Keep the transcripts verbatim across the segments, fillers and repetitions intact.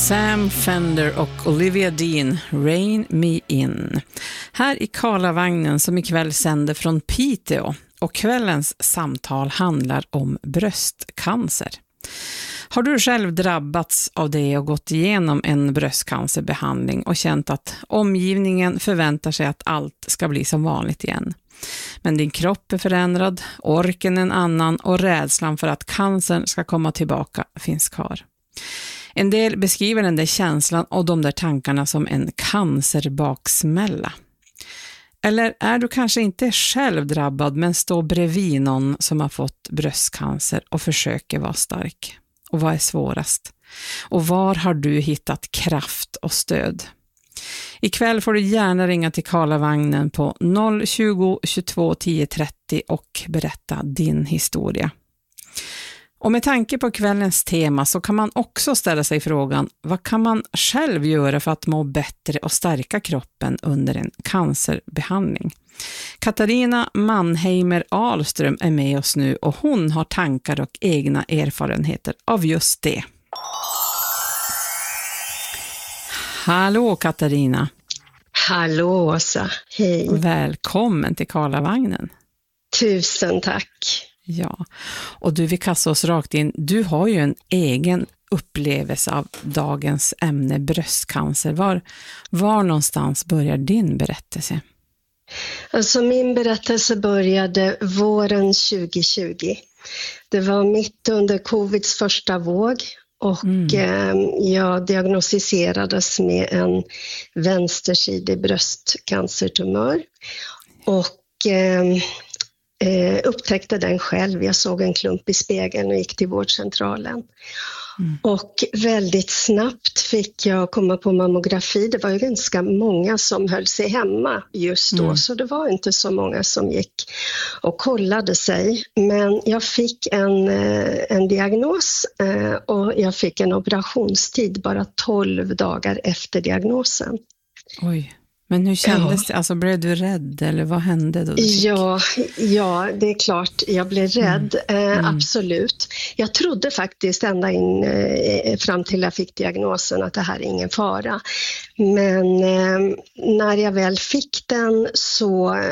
Sam Fender och Olivia Dean, Rain Me In. Här i Karlavagnen som ikväll sänder från Piteå, och kvällens samtal handlar om bröstcancer. Har du själv drabbats av det och gått igenom en bröstcancerbehandling och känt att omgivningen förväntar sig att allt ska bli som vanligt igen? Men din kropp är förändrad, orken en annan och rädslan för att cancern ska komma tillbaka finns kvar. En del beskriver den där känslan och de där tankarna som en cancerbaksmälla. Eller är du kanske inte själv drabbad men står bredvid någon som har fått bröstcancer och försöker vara stark? Och vad är svårast? Och var har du hittat kraft och stöd? Ikväll får du gärna ringa till Karlavagnen på noll tjugo tjugotvå tio trettio och berätta din historia. Och med tanke på kvällens tema så kan man också ställa sig frågan: vad kan man själv göra för att må bättre och stärka kroppen under en cancerbehandling? Katarina Mannheimer Ahlström är med oss nu och hon har tankar och egna erfarenheter av just det. Hallå Katarina. Hallå Åsa, hej. Välkommen till Karlavagnen. Tusen tack. Ja, och du, vi kastar oss rakt in. Du har ju en egen upplevelse av dagens ämne bröstcancer. Var, var någonstans börjar din berättelse? Alltså min berättelse började våren tjugo tjugo. Det var mitt under covids första våg och mm. eh, jag diagnostiserades med en vänstersidig bröstcancertumör och eh, Eh, upptäckte den själv. Jag såg en klump i spegeln och gick till vårdcentralen. Mm. Och väldigt snabbt fick jag komma på mammografi. Det var ju ganska många som höll sig hemma just då. Mm. Så det var inte så många som gick och kollade sig. Men jag fick en, en diagnos och jag fick en operationstid bara tolv dagar efter diagnosen. Oj. Men hur kändes ja. det? Alltså, blev du rädd eller vad hände då? Ja, ja, det är klart jag blev rädd, mm. eh, absolut. Jag trodde faktiskt ända in eh, fram till jag fick diagnosen att det här är ingen fara. Men eh, när jag väl fick den så,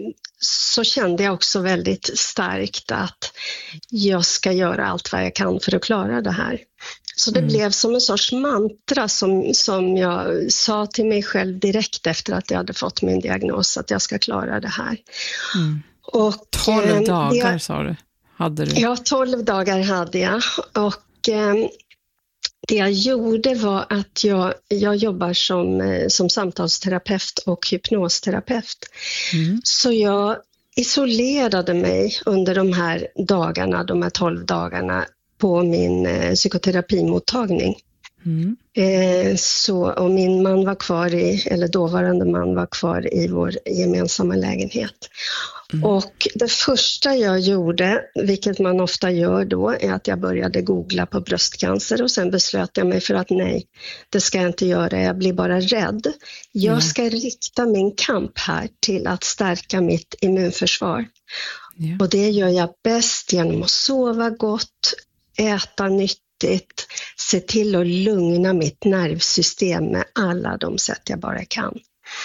så kände jag också väldigt starkt att jag ska göra allt vad jag kan för att klara det här. Så det mm. blev som en sorts mantra som, som jag sa till mig själv direkt efter att jag hade fått min diagnos, att jag ska klara det här. Mm. Och, tolv eh, dagar det, sa du, hade du? Ja, tolv dagar hade jag. Och eh, det jag gjorde var att jag, jag jobbar som, eh, som samtalsterapeut och hypnosterapeut. Mm. Så jag isolerade mig under de här dagarna, de här tolv dagarna, på min eh, psykoterapimottagning. Mm. Eh, så, och min man var kvar i, eller dåvarande man var kvar i vår gemensamma lägenhet. Mm. Och det första jag gjorde, vilket man ofta gör då, är att jag började googla på bröstcancer och sen beslöt jag mig för att nej, det ska jag inte göra, jag blir bara rädd. Jag mm. ska rikta min kamp här till att stärka mitt immunförsvar. Yeah. Och det gör jag bäst genom att sova gott, äta nyttigt, se till att lugna mitt nervsystem med alla de sätt jag bara kan.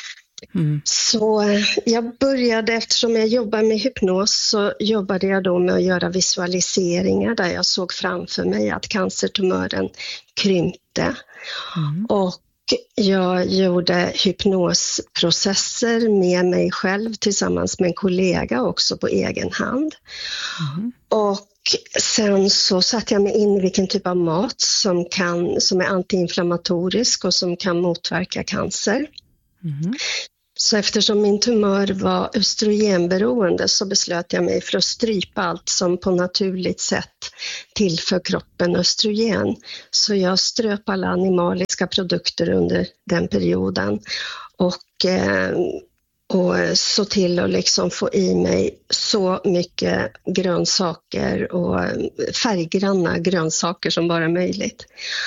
Mm. Så jag började, eftersom jag jobbar med hypnos, så jobbade jag då med att göra visualiseringar där jag såg framför mig att cancertumören krympte. Mm. Och jag gjorde hypnosprocesser med mig själv tillsammans med en kollega också på egen hand. Mm. Och sen så satte jag mig in i vilken typ av mat som, kan, som är antiinflammatorisk och som kan motverka cancer. Mm. Så eftersom min tumör var östrogenberoende så beslöt jag mig för att strypa allt som på naturligt sätt tillför kroppen östrogen. Så jag ströp alla animaliska produkter under den perioden och, eh, och så till att liksom få i mig så mycket grönsaker och färggranna grönsaker som bara möjligt.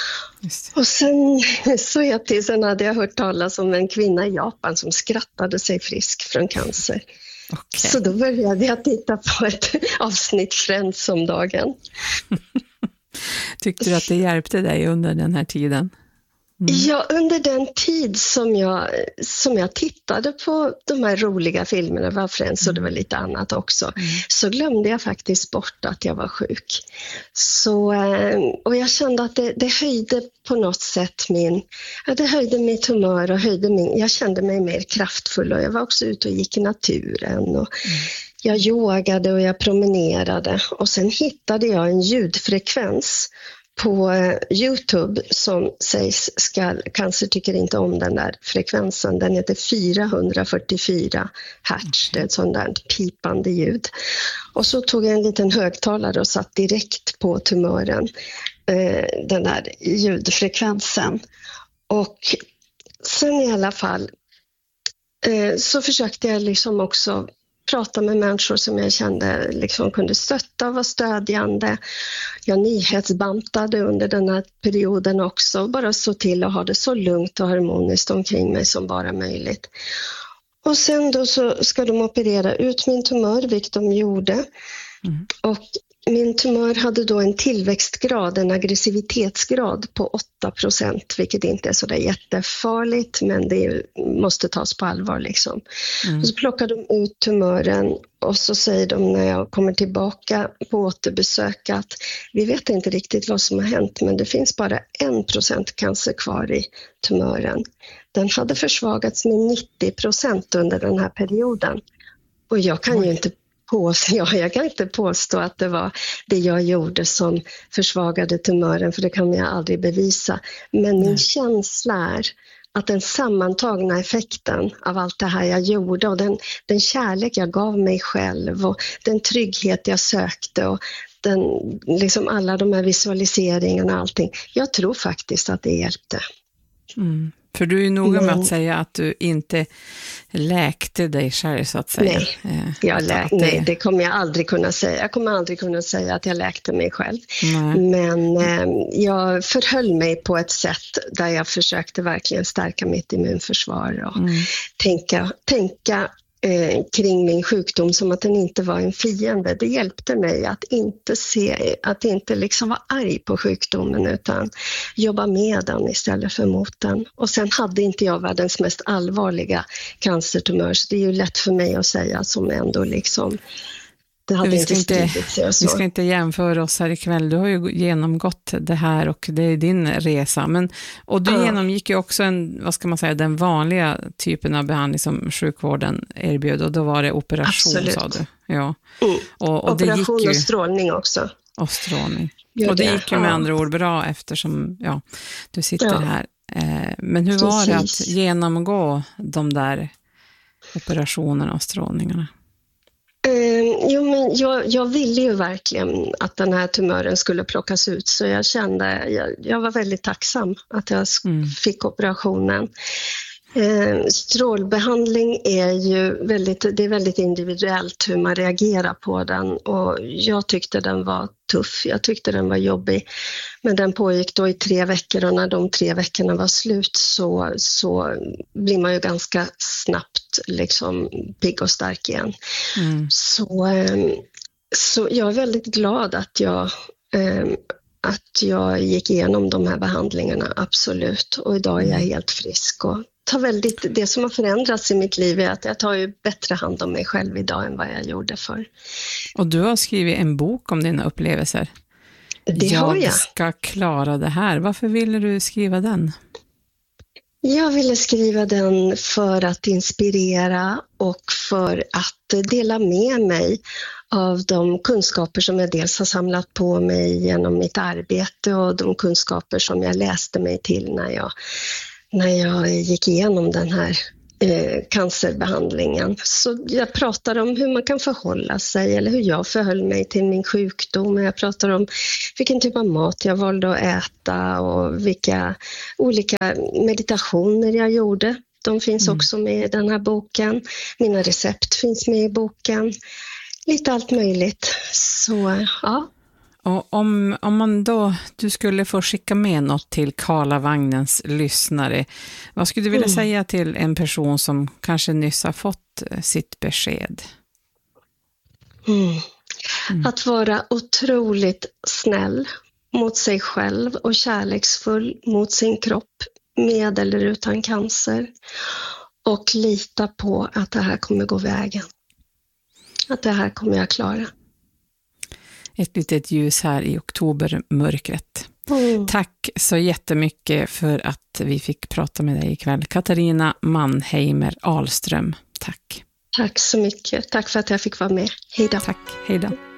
Och sen så jag till, sen hade jag hört talas om en kvinna i Japan som skrattade sig frisk från cancer. Okay. Så då började jag titta på ett avsnitt Friends om dagen. Tyckte du att det hjälpte dig under den här tiden? Mm. Ja, under den tid som jag, som jag tittade på de här roliga filmerna, var Friends och det var lite annat också, mm. så glömde jag faktiskt bort att jag var sjuk. Så, och jag kände att det, det höjde på något sätt min, ja, det höjde mitt humör och höjde min, jag kände mig mer kraftfull och jag var också ute och gick i naturen och mm. jag yogade och jag promenerade och sen hittade jag en ljudfrekvens på YouTube som sägs ska, cancer tycker inte om den där frekvensen. Den heter fyrahundrafyrtiofyra hertz. Det är ett sånt där pipande ljud. Och så tog jag en liten högtalare och satt direkt på tumören. Eh, den där ljudfrekvensen. Och sen i alla fall eh, så försökte jag liksom också prata med människor som jag kände liksom kunde stötta och vara stödjande. Jag nyhetsbantade under den här perioden också. Bara så till att ha det så lugnt och harmoniskt omkring mig som bara möjligt. Och sen då så ska de operera ut min tumör, vilket de gjorde. Mm. Och min tumör hade då en tillväxtgrad, en aggressivitetsgrad på åtta procent, vilket inte är så där jättefarligt, men det måste tas på allvar liksom. Mm. Och så plockar de ut tumören och så säger de när jag kommer tillbaka på återbesök att vi vet inte riktigt vad som har hänt, men det finns bara en procent cancer kvar i tumören. Den hade försvagats med nittio procent under den här perioden. Och jag kan ju inte Påstå, ja, jag kan inte påstå att det var det jag gjorde som försvagade tumören, för det kan jag aldrig bevisa. Men min mm. känsla är att den sammantagna effekten av allt det här jag gjorde och den, den kärlek jag gav mig själv och den trygghet jag sökte och den, liksom alla de här visualiseringarna och allting. Jag tror faktiskt att det hjälpte. Mm. För du är ju noga med att säga att du inte läkte dig själv så att säga. Nej, jag lä- det... nej det kommer jag aldrig kunna säga. Jag kommer aldrig kunna säga att jag läkte mig själv. Nej. Men eh, jag förhöll mig på ett sätt där jag försökte verkligen stärka mitt immunförsvar och mm. tänka, tänka Eh, kring min sjukdom som att den inte var en fiende. Det hjälpte mig att inte se, att inte liksom vara arg på sjukdomen utan jobba med den istället för mot den. Och sen hade inte jag världens mest allvarliga cancertumör, så det är ju lätt för mig att säga som ändå liksom det hade vi inte inte, sig och så. Vi ska inte jämföra oss här ikväll. Du har ju genomgått det här och det är din resa. Men, och du ja. genomgick ju också en, vad ska man säga, den vanliga typen av behandling som sjukvården erbjöd. Och då var det operation, Absolut. sa du. Ja. Mm. Och, och operation det gick ju, och strålning också. Och strålning. Och det gick ju med ja. andra ord bra eftersom ja, du sitter ja. här. Men hur var Precis. det att genomgå de där operationerna och strålningarna? Eh, jo, men jag, jag ville ju verkligen att den här tumören skulle plockas ut, så jag kände, jag, jag var väldigt tacksam att jag mm. fick operationen. Eh, strålbehandling är ju väldigt, det är väldigt individuellt hur man reagerar på den, och jag tyckte den var tuff, jag tyckte den var jobbig, men den pågick då i tre veckor och när de tre veckorna var slut så, så blir man ju ganska snabbt liksom pigg och stark igen. Mm. Så, eh, så jag är väldigt glad att jag eh, att jag gick igenom de här behandlingarna, absolut, och idag är jag helt frisk och tar väldigt, det som har förändrats i mitt liv är att jag tar ju bättre hand om mig själv idag än vad jag gjorde förr. Och du har skrivit en bok om dina upplevelser. Det har jag. Jag ska klara det här. Varför ville du skriva den? Jag ville skriva den för att inspirera och för att dela med mig av de kunskaper som jag dels har samlat på mig genom mitt arbete och de kunskaper som jag läste mig till när jag när jag gick igenom den här eh, cancerbehandlingen. Så jag pratar om hur man kan förhålla sig eller hur jag förhöll mig till min sjukdom. Jag pratar om vilken typ av mat jag valde att äta och vilka olika meditationer jag gjorde. De finns mm. också med i den här boken. Mina recept finns med i boken. Lite allt möjligt. Så ja. Och om, om man då, du skulle få skicka med något till Karlavagnens lyssnare, vad skulle du vilja mm. säga till en person som kanske nyss har fått sitt besked? Mm. Mm. Att vara otroligt snäll mot sig själv och kärleksfull mot sin kropp med eller utan cancer. Och lita på att det här kommer gå vägen. Att det här kommer jag klara. Ett litet ljus här i oktobermörkret. Mm. Tack så jättemycket för att vi fick prata med dig ikväll. Katarina Mannheimer Ahlström. Tack. Tack så mycket. Tack för att jag fick vara med. Hej då. Tack. Hej då.